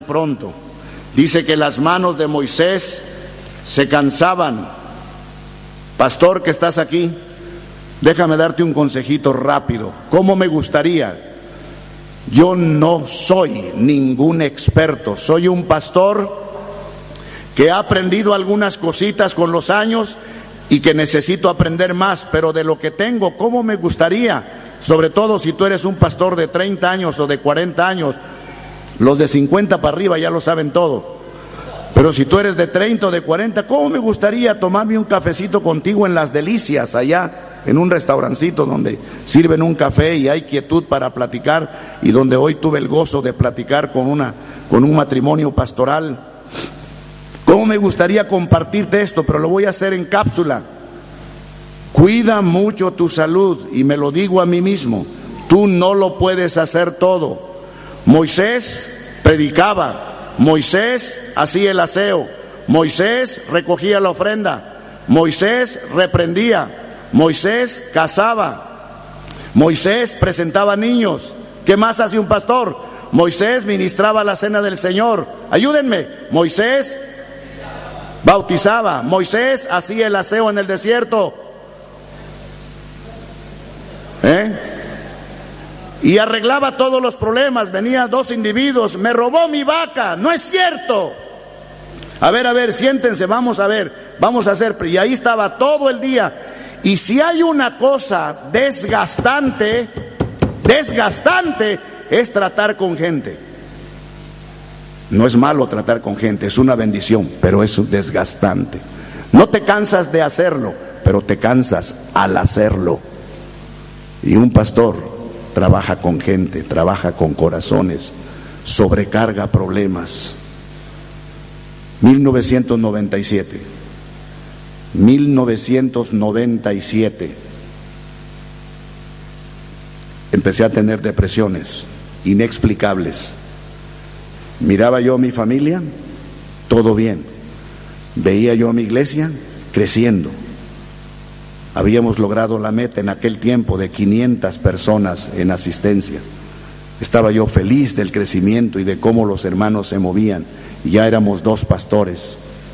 pronto. Dice que las manos de Moisés se cansaban. Pastor que estás aquí, déjame darte un consejito rápido. ¿Cómo me gustaría? Yo no soy ningún experto, soy un pastor que ha aprendido algunas cositas con los años y que necesito aprender más, pero de lo que tengo, ¿cómo me gustaría? Sobre todo si tú eres un pastor de 30 años o de 40 años, los de 50 para arriba ya lo saben todo. Pero si tú eres de 30 o de 40, ¿cómo me gustaría tomarme un cafecito contigo en Las Delicias, allá en un restaurancito donde sirven un café y hay quietud para platicar, y donde hoy tuve el gozo de platicar con un matrimonio pastoral? ¿Cómo me gustaría compartirte esto? Pero lo voy a hacer en cápsula. Cuida mucho tu salud, y me lo digo a mí mismo, tú no lo puedes hacer todo. Moisés predicaba, Moisés hacía el aseo, Moisés recogía la ofrenda, Moisés reprendía, Moisés casaba, Moisés presentaba niños. ¿Qué más hace un pastor? Moisés ministraba la cena del Señor. Ayúdenme. Moisés bautizaba, Moisés hacía el aseo en el desierto. Y arreglaba todos los problemas. Venían dos individuos, me robó mi vaca. No es cierto. A ver, siéntense, vamos a ver, vamos a hacer. Y ahí estaba todo el día. Y si hay una cosa desgastante, es tratar con gente. No es malo tratar con gente, es una bendición, pero es desgastante. No te cansas de hacerlo, pero te cansas al hacerlo. Y un pastor trabaja con gente, trabaja con corazones, sobrecarga problemas. 1997 empecé a tener depresiones inexplicables. Miraba yo a mi familia, todo bien. Veía yo a mi iglesia creciendo. Habíamos logrado la meta en aquel tiempo de 500 personas en asistencia. Estaba yo feliz del crecimiento y de cómo los hermanos se movían. Ya éramos 2 pastores.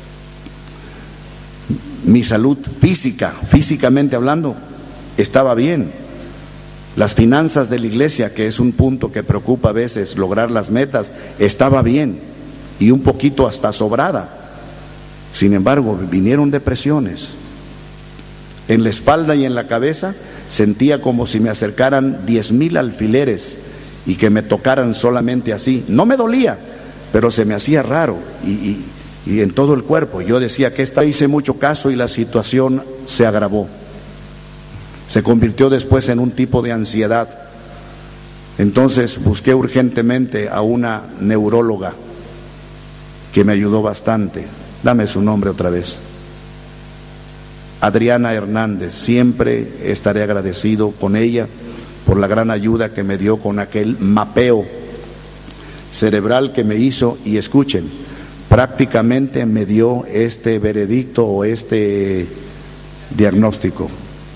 Mi salud físicamente hablando, estaba bien. Las finanzas de la iglesia, que es un punto que preocupa a veces, lograr las metas, estaba bien y un poquito hasta sobrada. Sin embargo, vinieron depresiones. En la espalda y en la cabeza sentía como si me acercaran 10,000 alfileres y que me tocaran solamente así. No me dolía, pero se me hacía raro y en todo el cuerpo. Yo decía que hice mucho caso y la situación se agravó. Se convirtió después en un tipo de ansiedad. Entonces busqué urgentemente a una neuróloga que me ayudó bastante. Dame su nombre otra vez. Adriana Hernández. Siempre estaré agradecido con ella por la gran ayuda que me dio con aquel mapeo cerebral que me hizo. Y escuchen, prácticamente me dio este veredicto o este diagnóstico: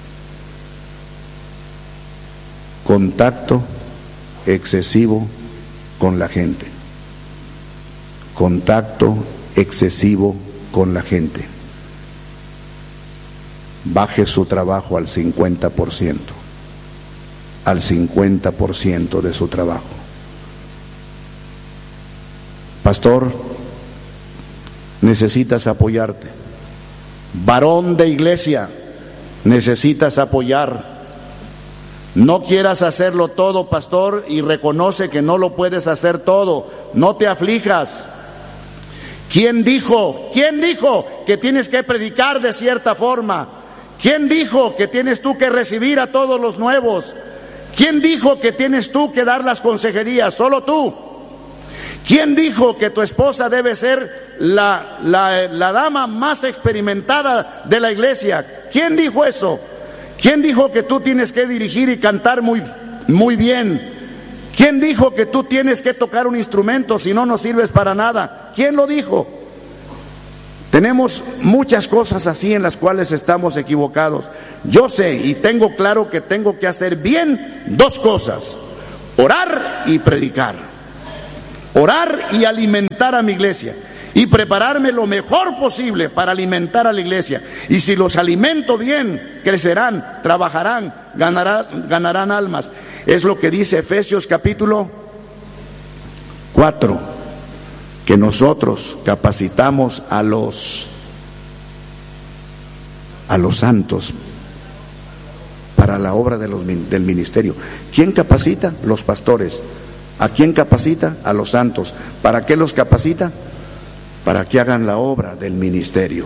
contacto excesivo con la gente. Contacto excesivo con la gente. Baje su trabajo al 50%, al 50% de su trabajo. Pastor, necesitas apoyarte. Varón de iglesia, necesitas apoyar. No quieras hacerlo todo, pastor, y reconoce que no lo puedes hacer todo. No te aflijas. ¿Quién dijo que tienes que predicar de cierta forma? ¿Quién dijo que tienes tú que recibir a todos los nuevos? ¿Quién dijo que tienes tú que dar las consejerías? Solo tú. ¿Quién dijo que tu esposa debe ser la dama más experimentada de la iglesia? ¿Quién dijo eso? ¿Quién dijo que tú tienes que dirigir y cantar muy bien? ¿Quién dijo que tú tienes que tocar un instrumento si no sirves para nada? ¿Quién lo dijo? Tenemos muchas cosas así en las cuales estamos equivocados. Yo sé y tengo claro que tengo que hacer bien 2 cosas: orar y predicar. orar y alimentar a mi iglesia, y prepararme lo mejor posible para alimentar a la iglesia. Y si los alimento bien, crecerán, trabajarán, ganarán almas. Es lo que dice Efesios capítulo 4, que nosotros capacitamos a los santos para la obra del ministerio. ¿Quién capacita? Los pastores. ¿A quién capacita? A los santos. ¿Para qué los capacita? Para que hagan la obra del ministerio.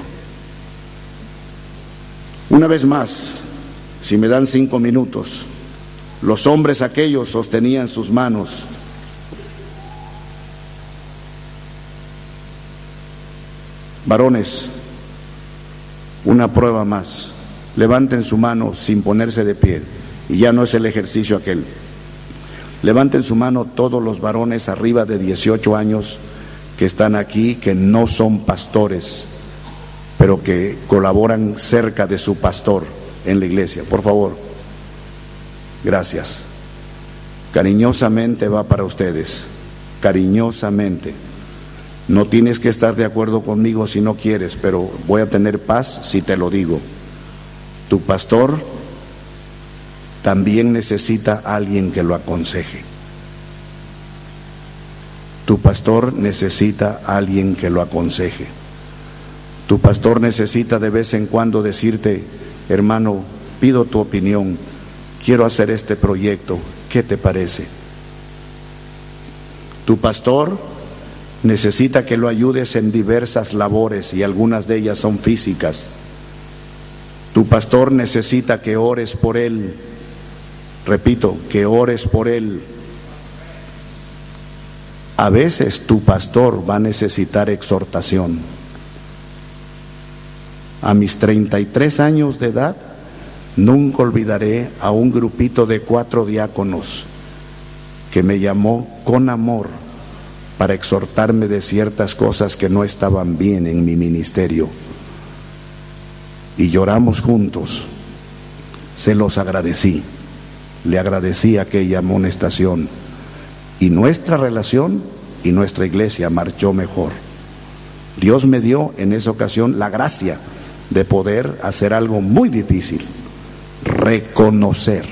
Una vez más, si me dan 5 minutos, los hombres aquellos sostenían sus manos. Varones, una prueba más. Levanten su mano sin ponerse de pie, y ya no es el ejercicio aquel. Levanten su mano todos los varones arriba de 18 años que están aquí, que no son pastores, pero que colaboran cerca de su pastor en la iglesia. Por favor. Gracias. Cariñosamente va para ustedes. Cariñosamente. No tienes que estar de acuerdo conmigo si no quieres, pero voy a tener paz si te lo digo. Tu pastor también necesita a alguien que lo aconseje. Tu pastor necesita a alguien que lo aconseje. Tu pastor necesita de vez en cuando decirte: hermano, pido tu opinión, quiero hacer este proyecto, ¿qué te parece? Tu pastor necesita que lo ayudes en diversas labores, y algunas de ellas son físicas. Tu pastor necesita que ores por él. Repito, que ores por él. A veces tu pastor va a necesitar exhortación. A mis 33 años de edad, nunca olvidaré a un grupito de 4 diáconos que me llamó con amor para exhortarme de ciertas cosas que no estaban bien en mi ministerio. Y lloramos juntos. Se los agradecí. Le agradecí aquella amonestación. Y nuestra relación y nuestra iglesia marchó mejor. Dios me dio en esa ocasión la gracia de poder hacer algo muy difícil: reconocer.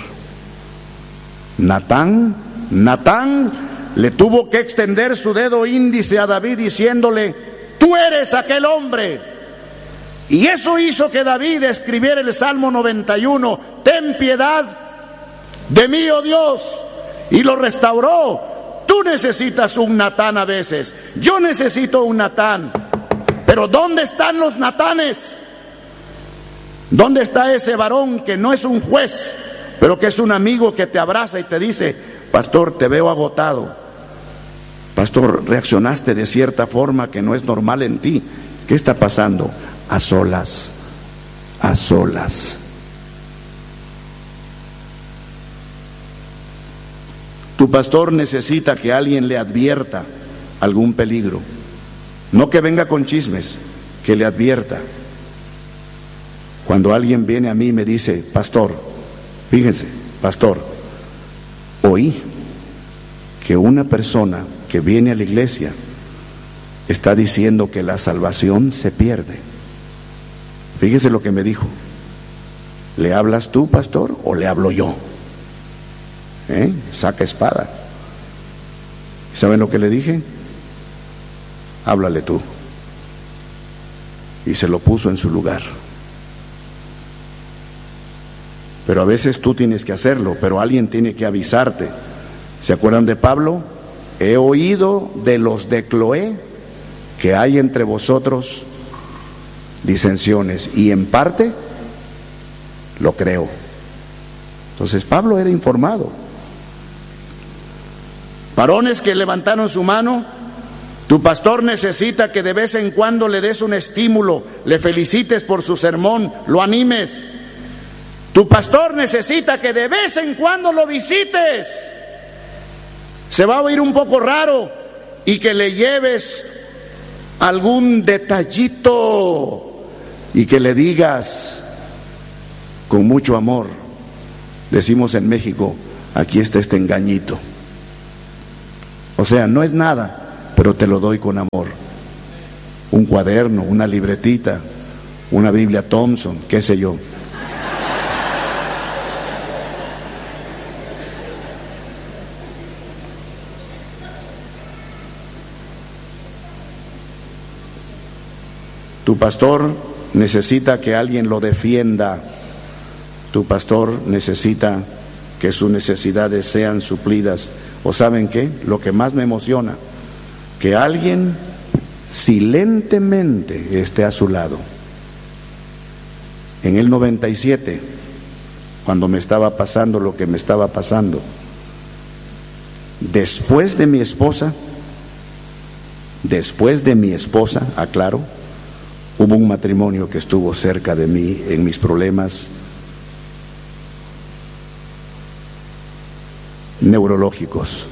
Natán le tuvo que extender su dedo índice a David diciéndole: tú eres aquel hombre. Y eso hizo que David escribiera el Salmo 91: ten piedad de mí, oh Dios, y lo restauró. Tú necesitas un Natán a veces, yo necesito un Natán, pero ¿dónde están los Natanes? ¿Dónde está ese varón que no es un juez, pero que es un amigo que te abraza y te dice: pastor, te veo agotado, pastor, reaccionaste de cierta forma que no es normal en ti, ¿qué está pasando? A solas, a solas. Tu pastor necesita que alguien le advierta algún peligro, no que venga con chismes, que le advierta. Cuando alguien viene a mí y me dice: pastor, fíjense, pastor, oí que una persona que viene a la iglesia está diciendo que la salvación se pierde. Fíjese lo que me dijo. ¿Le hablas tú, pastor, o le hablo yo? Saca espada. ¿Saben lo que le dije? Háblale tú. Y se lo puso en su lugar. Pero a veces tú tienes que hacerlo, pero alguien tiene que avisarte. ¿Se acuerdan de Pablo? He oído de los de Cloé que hay entre vosotros disensiones, y en parte lo creo. Entonces Pablo era informado. Varones que levantaron su mano, tu pastor necesita que de vez en cuando le des un estímulo, le felicites por su sermón, lo animes. Tu pastor necesita que de vez en cuando lo visites. Se va a oír un poco raro, y que le lleves algún detallito y que le digas con mucho amor. Decimos en México: aquí está este engañito. O sea, no es nada, pero te lo doy con amor. Un cuaderno, una libretita, una Biblia Thompson, qué sé yo. Tu pastor necesita que alguien lo defienda. Tu pastor necesita que sus necesidades sean suplidas. ¿O saben qué? Lo que más me emociona, que alguien silentemente esté a su lado. En el 97, cuando me estaba pasando lo que me estaba pasando, después de mi esposa, aclaro, hubo un matrimonio que estuvo cerca de mí en mis problemas neurológicos.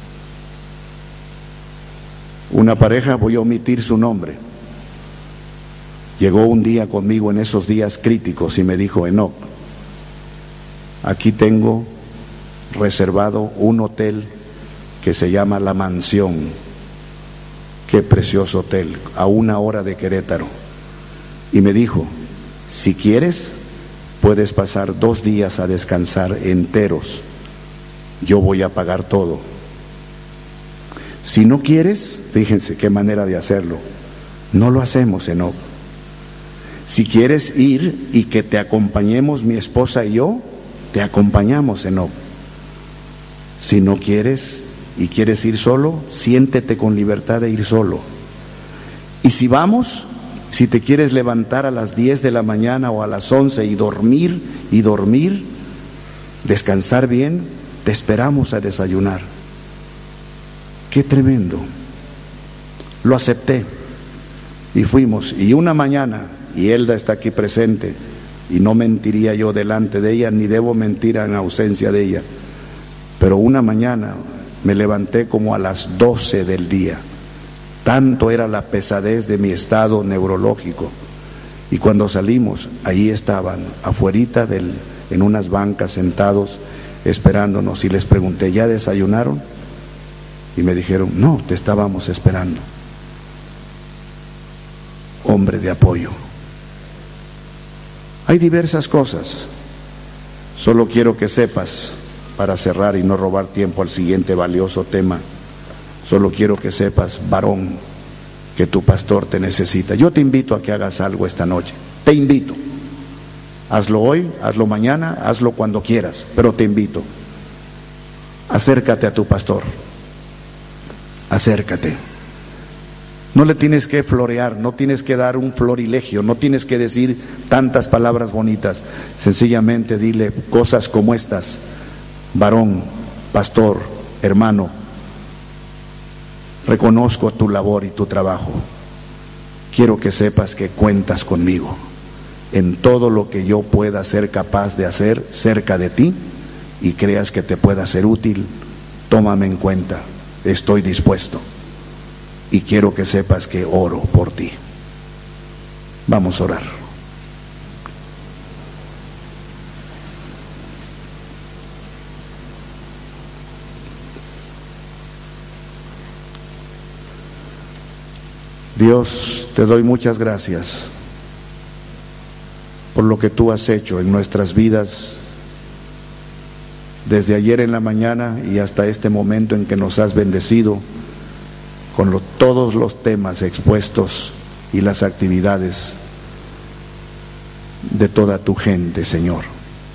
Una pareja, voy a omitir su nombre, llegó un día conmigo en esos días críticos y me dijo: Enoc, aquí tengo reservado un hotel que se llama La Mansión. Qué precioso hotel, a 1 hora de Querétaro. Y me dijo: si quieres, puedes pasar 2 días a descansar enteros. Yo voy a pagar todo. Si no quieres, fíjense qué manera de hacerlo, no lo hacemos, Enoc. Si quieres ir y que te acompañemos mi esposa y yo, te acompañamos, Enoc. Si no quieres y quieres ir solo, siéntete con libertad de ir solo. Y si vamos, si te quieres levantar a las 10 de la mañana o a las 11 y dormir, descansar bien, te esperamos a desayunar. Qué tremendo. Lo acepté y fuimos. Y una mañana, y Elda está aquí presente, y no mentiría yo delante de ella, ni debo mentir en ausencia de ella, pero una mañana me levanté como a las 12 del día. Tanto era la pesadez de mi estado neurológico. Y cuando salimos, ahí estaban, afuerita en unas bancas sentados, esperándonos. Y les pregunté: ¿ya desayunaron? Y me dijeron: no, te estábamos esperando. Hombre de apoyo. Hay diversas cosas. Solo quiero que sepas, para cerrar y no robar tiempo al siguiente valioso tema, solo quiero que sepas, varón, que tu pastor te necesita. Yo te invito a que hagas algo esta noche. Te invito. Hazlo hoy, hazlo mañana, hazlo cuando quieras, pero te invito. Acércate a tu pastor. Acércate. No le tienes que florear, no tienes que dar un florilegio, no tienes que decir tantas palabras bonitas. Sencillamente dile cosas como estas: varón, pastor, hermano, reconozco tu labor y tu trabajo. Quiero que sepas que cuentas conmigo en todo lo que yo pueda ser capaz de hacer cerca de ti y creas que te pueda ser útil. Tómame en cuenta, estoy dispuesto y quiero que sepas que oro por ti. Vamos a orar. Dios, te doy muchas gracias por lo que tú has hecho en nuestras vidas desde ayer en la mañana y hasta este momento en que nos has bendecido con todos los temas expuestos y las actividades de toda tu gente, Señor.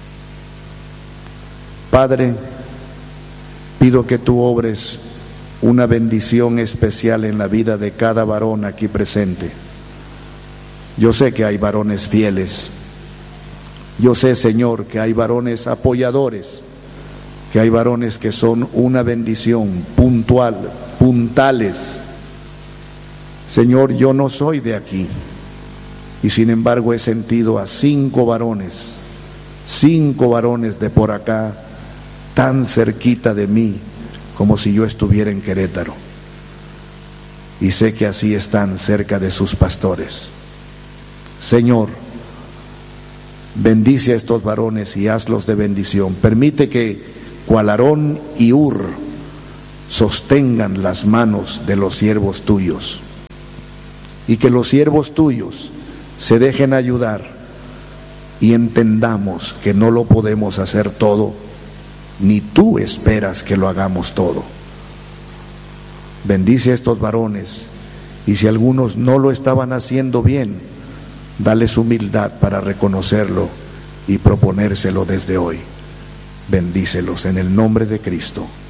Padre, pido que tú obres una bendición especial en la vida de cada varón aquí presente. Yo sé que hay varones fieles. Yo sé, Señor, que hay varones apoyadores, que hay varones que son una bendición puntales. Señor, yo no soy de aquí y sin embargo he sentido a 5 varones de por acá, tan cerquita de mí, como si yo estuviera en Querétaro. Y sé que así están cerca de sus pastores. Señor, bendice a estos varones y hazlos de bendición. Permite que cual Aarón y Hur sostengan las manos de los siervos tuyos, y que los siervos tuyos se dejen ayudar y entendamos que no lo podemos hacer todo, ni tú esperas que lo hagamos todo. Bendice a estos varones, y si algunos no lo estaban haciendo bien, dales humildad para reconocerlo y proponérselo desde hoy. Bendícelos en el nombre de Cristo.